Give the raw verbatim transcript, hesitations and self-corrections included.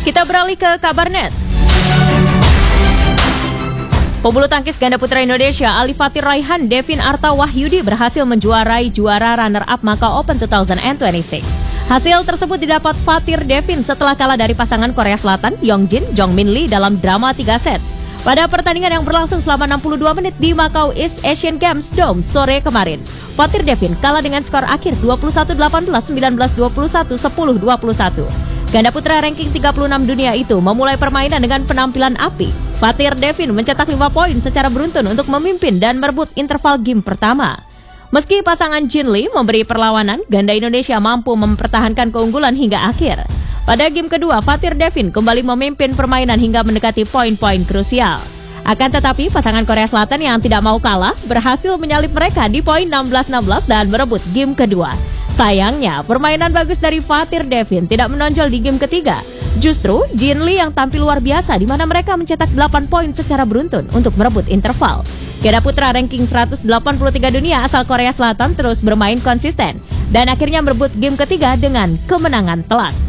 Kita beralih ke kabar net. Pebulu tangkis ganda putra Indonesia Ali Fatir Raihan Devin Arta Wahyudi berhasil menjuarai juara runner-up Macau Open dua ribu dua puluh enam. Hasil tersebut didapat Fatir Devin setelah kalah dari pasangan Korea Selatan Yongjin Jong Min Lee dalam drama tiga set. Pada pertandingan yang berlangsung selama enam puluh dua menit di Macau East Asian Games Dome sore kemarin, Fatir Devin kalah dengan skor akhir dua puluh satu delapan belas, sembilan belas dua puluh satu, sepuluh dua puluh satu. Ganda putra ranking tiga puluh enam dunia itu memulai permainan dengan penampilan api. Fatir Devin mencetak lima poin secara beruntun untuk memimpin dan merebut interval game pertama. Meski pasangan Jin Lee memberi perlawanan, ganda Indonesia mampu mempertahankan keunggulan hingga akhir. Pada game kedua, Fatir Devin kembali memimpin permainan hingga mendekati poin-poin krusial. Akan tetapi, pasangan Korea Selatan yang tidak mau kalah berhasil menyalip mereka di poin enam belas enam belas dan merebut game kedua. Sayangnya, permainan bagus dari Fatir Devin tidak menonjol di game ketiga. Justru, Jin Lee yang tampil luar biasa di mana mereka mencetak delapan poin secara beruntun untuk merebut interval. Ganda putra ranking seratus delapan puluh tiga dunia asal Korea Selatan terus bermain konsisten dan akhirnya merebut game ketiga dengan kemenangan telak.